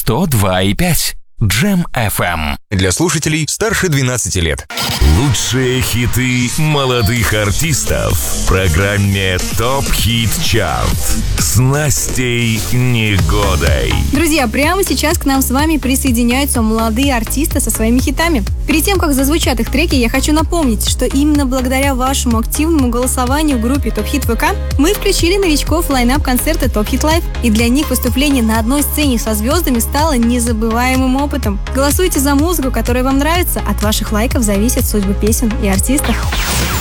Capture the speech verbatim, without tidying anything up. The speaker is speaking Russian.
сто два и пять. Джем эф эм. Для слушателей старше двенадцати лет. Лучшие хиты молодых артистов в программе ТОП Хит Чарт с Настей Негодой. Друзья, прямо сейчас к нам с вами присоединяются молодые артисты со своими хитами. Перед тем, как зазвучат их треки, я хочу напомнить, что именно благодаря вашему активному голосованию в группе ТОП Хит ВК мы включили новичков в лайнап концерта ТОП Хит Лайв. И для них выступление на одной сцене со звездами стало незабываемым опытом. Голосуйте за музыку, которая вам нравится. От ваших лайков зависит судьба песен и артистов.